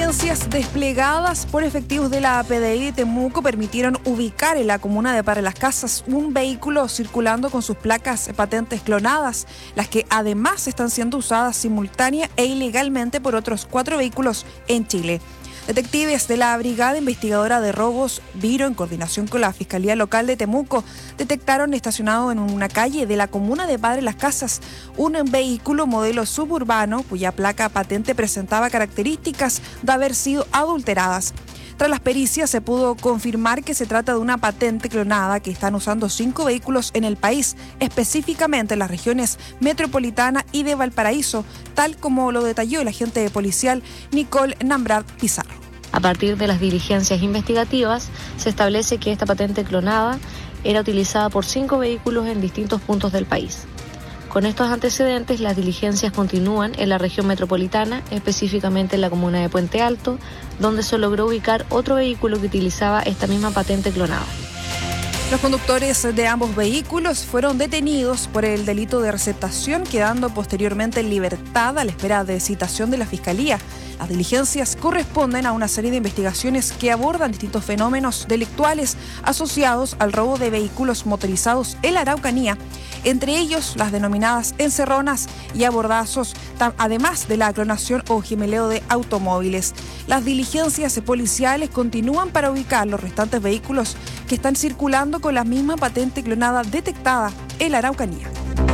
diligencias desplegadas por efectivos de la PDI de Temuco permitieron ubicar en la comuna de Padre Las Casas un vehículo circulando con sus placas patentes clonadas, las que además están siendo usadas simultánea e ilegalmente por otros 4 vehículos en Chile. Detectives de la Brigada Investigadora de Robos, Viro, en coordinación con la Fiscalía Local de Temuco, detectaron estacionado en una calle de la comuna de Padre Las Casas un vehículo modelo suburbano cuya placa patente presentaba características de haber sido adulteradas. Tras las pericias se pudo confirmar que se trata de una patente clonada que están usando 5 vehículos en el país, específicamente en las regiones metropolitana y de Valparaíso, tal como lo detalló el agente policial Nicole Nambrad Pizarro. A partir de las diligencias investigativas, se establece que esta patente clonada era utilizada por 5 vehículos en distintos puntos del país. Con estos antecedentes, las diligencias continúan en la región metropolitana, específicamente en la comuna de Puente Alto, donde se logró ubicar otro vehículo que utilizaba esta misma patente clonada. Los conductores de ambos vehículos fueron detenidos por el delito de receptación, quedando posteriormente en libertad a la espera de citación de la Fiscalía. Las diligencias corresponden a una serie de investigaciones que abordan distintos fenómenos delictuales asociados al robo de vehículos motorizados en la Araucanía, entre ellos las denominadas encerronas y abordazos, además de la clonación o gemeleo de automóviles. Las diligencias policiales continúan para ubicar los restantes vehículos que están circulando con la misma patente clonada detectada en la Araucanía.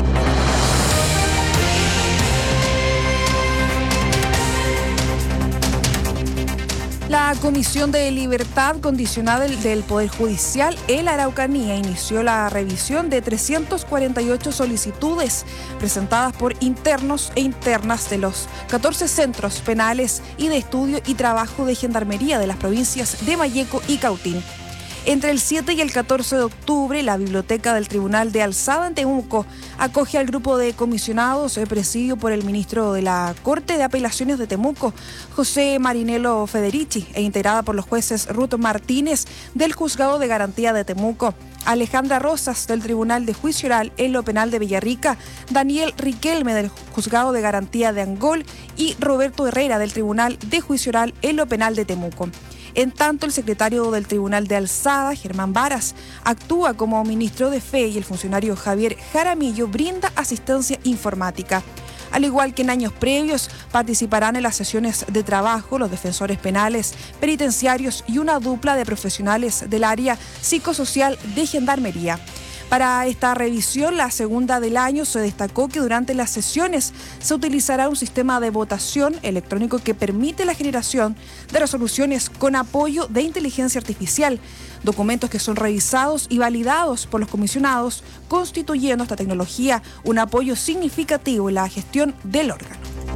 La Comisión de Libertad Condicional del Poder Judicial en la Araucanía inició la revisión de 348 solicitudes presentadas por internos e internas de los 14 centros penales y de estudio y trabajo de Gendarmería de las provincias de Malleco y Cautín. Entre el 7 y el 14 de octubre, la Biblioteca del Tribunal de Alzada en Temuco acoge al grupo de comisionados presidido por el ministro de la Corte de Apelaciones de Temuco, José Marinelo Federici, e integrada por los jueces Ruth Martínez del Juzgado de Garantía de Temuco, Alejandra Rosas del Tribunal de Juicio Oral en lo Penal de Villarrica, Daniel Riquelme del Juzgado de Garantía de Angol y Roberto Herrera del Tribunal de Juicio Oral en lo Penal de Temuco. En tanto, el secretario del Tribunal de Alzada, Germán Varas, actúa como ministro de Fe y el funcionario Javier Jaramillo brinda asistencia informática. Al igual que en años previos, participarán en las sesiones de trabajo los defensores penales, penitenciarios y una dupla de profesionales del área psicosocial de Gendarmería. Para esta revisión, la segunda del año, se destacó que durante las sesiones se utilizará un sistema de votación electrónico que permite la generación de resoluciones con apoyo de inteligencia artificial, documentos que son revisados y validados por los comisionados, constituyendo esta tecnología un apoyo significativo en la gestión del órgano.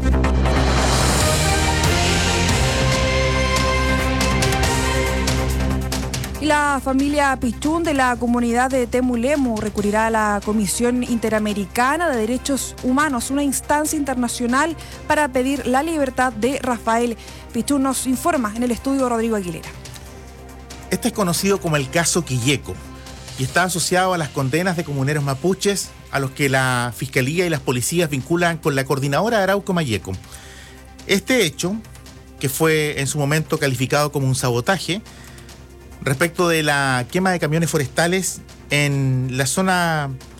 La familia Pichún de la comunidad de Temulemu recurrirá a la Comisión Interamericana de Derechos Humanos, una instancia internacional, para pedir la libertad de Rafael Pichún. Nos informa en el estudio Rodrigo Aguilera. Este es conocido como el caso Quilleco y está asociado a las condenas de comuneros mapuches a los que la Fiscalía y las policías vinculan con la Coordinadora Arauco Malleco. Este hecho, que fue en su momento calificado como un sabotaje, respecto de la quema de camiones forestales en la zona